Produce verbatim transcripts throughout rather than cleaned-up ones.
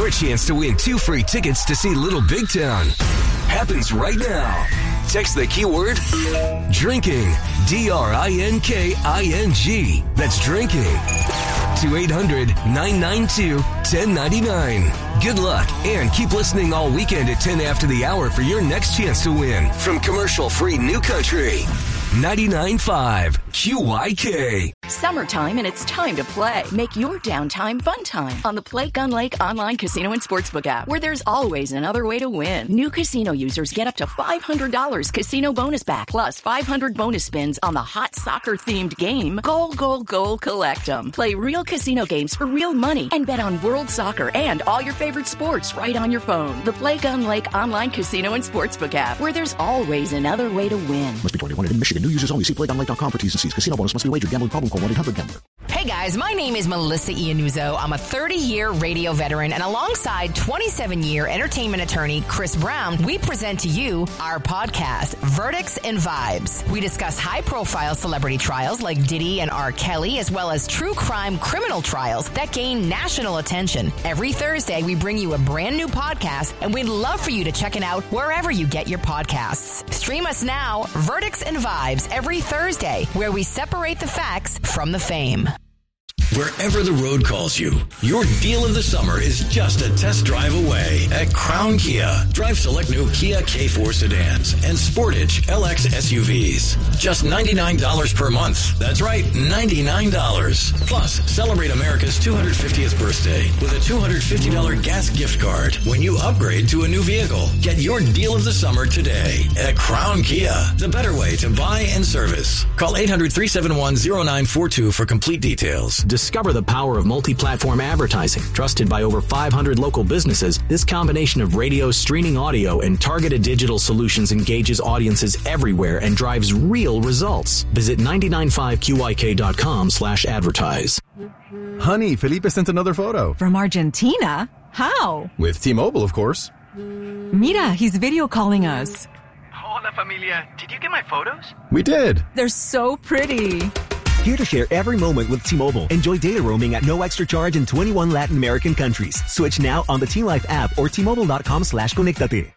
your chance to win two free tickets to see Little Big Town. Happens right now. Text the keyword drinking, D R I N K I N G. That's drinking. To eight hundred, nine nine two, one oh nine nine. Good luck and keep listening all weekend at ten after the hour for your next chance to win from commercial-free New Country. ninety-nine point five Q Y K. Summertime and it's time to play. Make your downtime fun time on the Play Gun Lake online casino and sportsbook app, where there's always another way to win. New casino users get up to five hundred dollars casino bonus back, plus five hundred bonus spins on the hot soccer-themed game, Goal, Goal, Goal, Collect 'em. Play real casino games for real money and bet on world soccer and all your favorite sports right on your phone. The Play Gun Lake online casino and sportsbook app, where there's always another way to win. Must be twenty-one in Michigan. New users only. See play gun lake dot com for T's and C's. Casino bonus must be wagered. Gambling problem? Call one eight hundred gambler. Hey guys, my name is Melissa Iannuzzo. I'm a thirty-year radio veteran, and alongside twenty-seven-year entertainment attorney Chris Brown, we present to you our podcast, Verdicts and Vibes. We discuss high-profile celebrity trials like Diddy and R. Kelly, as well as true crime criminal trials that gain national attention. Every Thursday, we bring you a brand new podcast, and we'd love for you to check it out wherever you get your podcasts. Stream us now, Verdicts and Vibes, every Thursday, where we separate the facts from the fame. Wherever the road calls you, your deal of the summer is just a test drive away at Crown Kia. Drive select new Kia K four sedans and Sportage L X S U Vs. Just ninety-nine dollars per month. That's right, ninety-nine dollars. Plus, celebrate America's two hundred fiftieth birthday with a two hundred fifty dollars gas gift card when you upgrade to a new vehicle. Get your deal of the summer today at Crown Kia, the better way to buy and service. Call eight hundred, three seven one, zero nine four two for complete details. Discover the power of multi-platform advertising. Trusted by over five hundred local businesses, this combination of radio, streaming audio, and targeted digital solutions engages audiences everywhere and drives real results. Visit nine nine five Q Y K dot com slash advertise. Honey, Felipe sent another photo. From Argentina? How? With T-Mobile, of course. Mira, he's video calling us. Hola, familia. Did you get my photos? We did. They're so pretty. Here to share every moment with T-Mobile. Enjoy data roaming at no extra charge in twenty-one Latin American countries. Switch now on the T-Life app or T-Mobile.com slash conectate.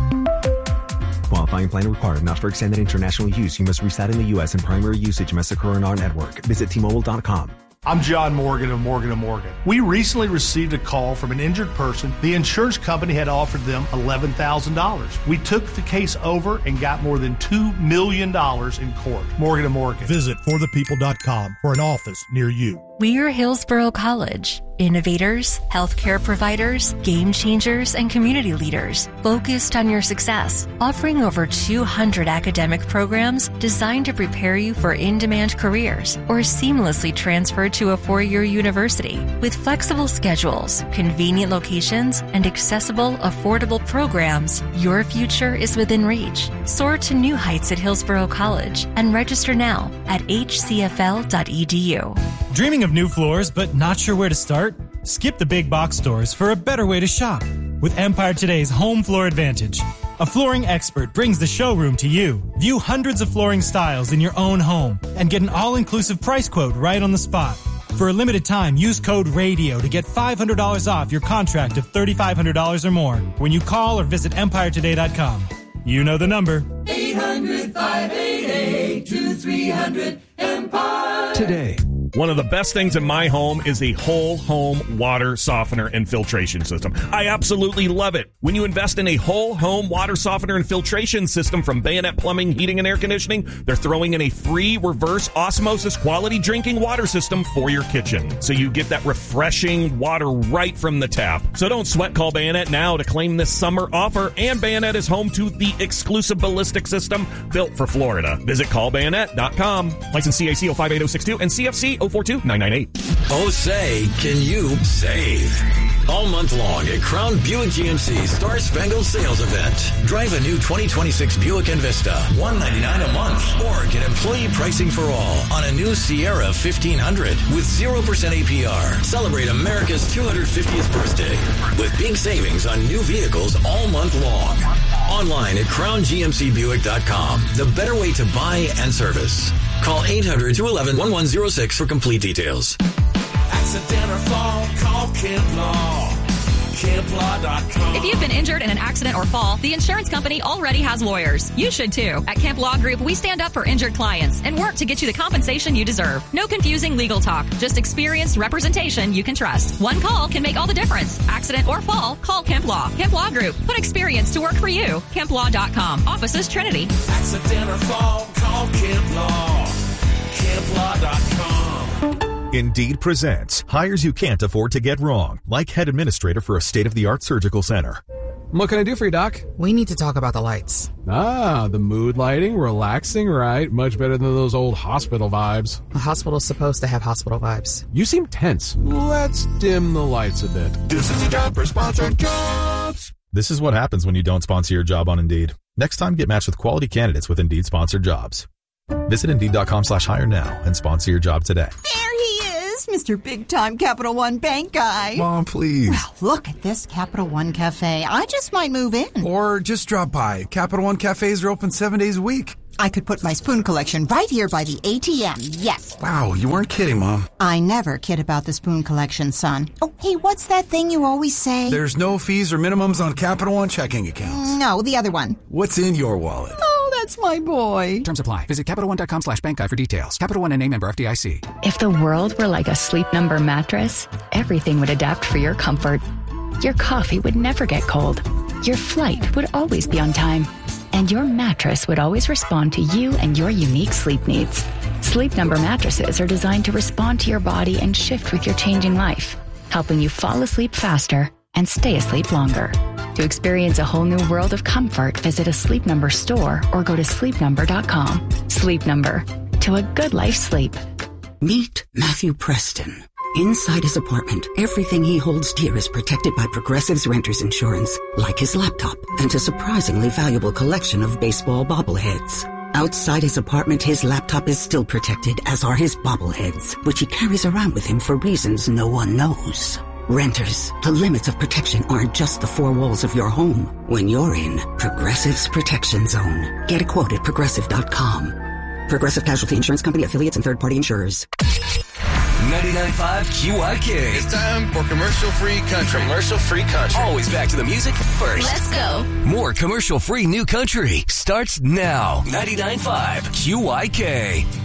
Qualifying plan required. Not for extended international use. You must reside in the U S and primary usage must occur in our network. Visit T Mobile dot com. I'm John Morgan of Morgan and Morgan. We recently received a call from an injured person. The insurance company had offered them eleven thousand dollars. We took the case over and got more than two million dollars in court. Morgan and Morgan. Visit for the people dot com for an office near you. We're Hillsborough College. Innovators, healthcare providers, game changers, and community leaders focused on your success, offering over two hundred academic programs designed to prepare you for in-demand careers or seamlessly transfer to a four-year university. With flexible schedules, convenient locations, and accessible, affordable programs, your future is within reach. Soar to new heights at Hillsborough College and register now at h c f l dot e d u. Dreaming of new floors but not sure where to start? Skip the big box stores for a better way to shop with Empire Today's Home Floor Advantage. A flooring expert brings the showroom to you. View hundreds of flooring styles in your own home and get an all-inclusive price quote right on the spot. For a limited time, use code RADIO to get five hundred dollars off your contract of three thousand five hundred dollars or more when you call or visit empire today dot com. You know the number. eight hundred, five eight eight, two three hundred, Empire. Today. One of the best things in my home is the whole home water softener and filtration system. I absolutely love it. When you invest in a whole home water softener and filtration system from Bayonet Plumbing, Heating, and Air Conditioning, they're throwing in a free reverse osmosis quality drinking water system for your kitchen. So you get that refreshing water right from the tap. So don't sweat. Call Bayonet now to claim this summer offer. And Bayonet is home to the exclusive ballistic system built for Florida. Visit call bayonet dot com. License C A C zero five eight zero six two and C F C zero four two nine nine eight. Oh, say, can you save? All month long at Crown Buick G M C's Star Spangled Sales Event. Drive a new twenty twenty-six Buick Envista, one hundred ninety-nine dollars a month. Or get employee pricing for all on a new Sierra fifteen hundred with zero percent A P R. Celebrate America's two hundred fiftieth birthday with big savings on new vehicles all month long. Online at crown g m c buick dot com. The better way to buy and service. Call eight hundred, two one one, one one zero six for complete details. Accidental fall, call Kid Law. camp law dot com. If you've been injured in an accident or fall, the insurance company already has lawyers. You should too. At Camp Law Group, we stand up for injured clients and work to get you the compensation you deserve. No confusing legal talk, just experienced representation you can trust. One call can make all the difference. Accident or fall, call Camp Law. Camp Law Group. Put experience to work for you. camp law dot com. Offices Trinity. Accident or fall, call Camp Law. camp law dot com. Indeed presents hires you can't afford to get wrong, like head administrator for a state-of-the-art surgical center. What can I do for you, Doc? We need to talk about the lights. Ah, the mood lighting, relaxing, right? Much better than those old hospital vibes. A hospital's supposed to have hospital vibes. You seem tense. Let's dim the lights a bit. This is a job for sponsored jobs. This is what happens when you don't sponsor your job on Indeed. Next time, get matched with quality candidates with Indeed sponsored jobs. Visit Indeed.com slash hire now and sponsor your job today. There he is, Mister Big Time Capital One Bank guy. Mom, please. Well, look at this Capital One Cafe. I just might move in. Or just drop by. Capital One Cafes are open seven days a week. I could put my spoon collection right here by the A T M, yes. Wow, you weren't kidding, Mom. I never kid about the spoon collection, son. Oh, hey, what's that thing you always say? There's no fees or minimums on Capital One checking accounts. No, the other one. What's in your wallet? Oh, that's my boy. Terms apply. Visit Capital One dot com slash bank guide for details. Capital One and name member F D I C. If the world were like a Sleep Number mattress, everything would adapt for your comfort. Your coffee would never get cold. Your flight would always be on time. And your mattress would always respond to you and your unique sleep needs. Sleep Number mattresses are designed to respond to your body and shift with your changing life, helping you fall asleep faster and stay asleep longer. To experience a whole new world of comfort, visit a Sleep Number store or go to sleep number dot com. Sleep Number. To a good life sleep. Meet Matthew Preston. Inside his apartment, everything he holds dear is protected by Progressive's Renter's Insurance, like his laptop and a surprisingly valuable collection of baseball bobbleheads. Outside his apartment, his laptop is still protected, as are his bobbleheads, which he carries around with him for reasons no one knows. Renters, the limits of protection aren't just the four walls of your home. When you're in Progressive's Protection Zone, get a quote at progressive dot com. Progressive Casualty Insurance Company, affiliates, and third-party insurers. ninety-nine point five Q I K. It's time for commercial-free country. Commercial-free country. Always back to the music first. Let's go. More commercial-free new country starts now. ninety-nine point five Q I K.